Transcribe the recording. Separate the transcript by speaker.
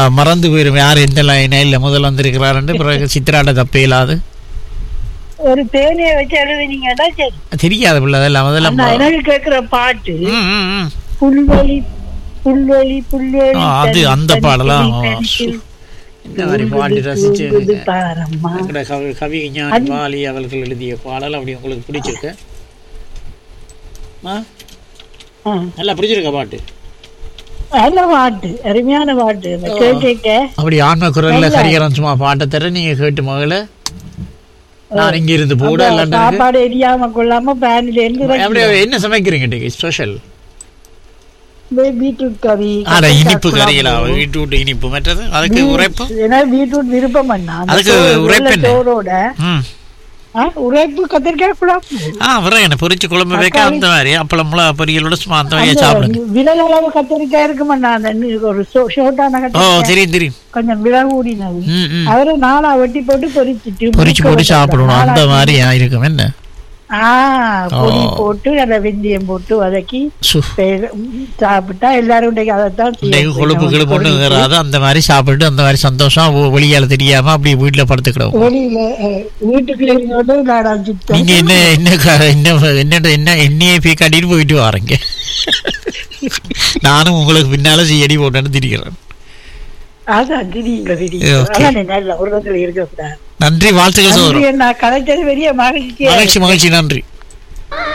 Speaker 1: மறந்து போயிடும் யார் எந்த லைனில் முதல் வந்திருக்கிறாரு. பிறகு சித்திராட்ட தப்பே இல்லாது
Speaker 2: ஒரு தேனியை வச்சு எழுதுனீங்கன்னா சரி.
Speaker 1: தெரியாது பிள்ளை அதெல்லாம் முதல்ல
Speaker 2: எனக்கு கேட்கிற பாட்டு புல்வெளி புல்வெளி புல்வெளி
Speaker 1: அது அந்த பாடலாம் இந்த மாதிரி பாடி ரசிச்சு கவிஞானி வாலி அவர்கள் எழுதிய பாடல் அப்படி உங்களுக்கு பிடிச்சிருக்கு? நல்லா பிடிச்சிருக்க பாட்டு?
Speaker 2: நல்ல பாட்டு, அருமையான பாட்டு.
Speaker 1: அப்படி ஆன்ம குரல்ல ஹரிகரன் சும்மா பாட்டை தர நீங்க கேட்டு மகள நான் இங்க இருந்து போட
Speaker 2: சாப்பாடு எரியாம கொள்ளாம பேன்ல இருந்து
Speaker 1: என்ன சமைக்கிறீங்க ஸ்பெஷல்?
Speaker 2: பீட்ரூட் கறி.
Speaker 1: இனிப்பு கறியில பீட்ரூட் இனிப்பு மற்றது அதுக்கு உரைப்பு?
Speaker 2: ஏன்னா பீட்ரூட் விருப்பம் பண்ணா
Speaker 1: அதுக்கு உரைப்பு
Speaker 2: உரைப்பு கத்திரிக்காய் குழம்பு
Speaker 1: பொரிச்சு குழம்பு வைக்க அந்த மாதிரி அப்பளம் பொரியலோட சும்மா அந்த மாதிரியா சாப்பிடுங்க.
Speaker 2: விரல் அளவு கத்திரிக்காய் இருக்குமா ஒரு ஷோட்டான
Speaker 1: தெரியும்
Speaker 2: கொஞ்சம் விரல் கூடினது அவரை நாளா வெட்டி போட்டு பொரிச்சு
Speaker 1: போட்டு சாப்பிடணும் அந்த மாதிரி இருக்கும். என்ன
Speaker 2: பொடி போட்டு அதை வெந்தயம் போட்டு வதக்கி சாப்பிட்டா எல்லாரும்
Speaker 1: கொழுப்பு கிழப்பு அந்த மாதிரி சாப்பிட்டு அந்த மாதிரி சந்தோஷம் வெளியால தெரியாம அப்படி வீட்டுல படுத்துக்கிடும்.
Speaker 2: வெளியில வீட்டுக்குள்ள
Speaker 1: நீங்க என்ன என்னையே போய் கட்டிட்டு போயிட்டு வாரீங்க. நானும் உங்களுக்கு பின்னால செய்யடி போட்டேன்னு திரிக்கிறேன். நன்றி, வாழ்த்துக்கள்.
Speaker 2: மகிழ்ச்சி.
Speaker 1: நன்றி.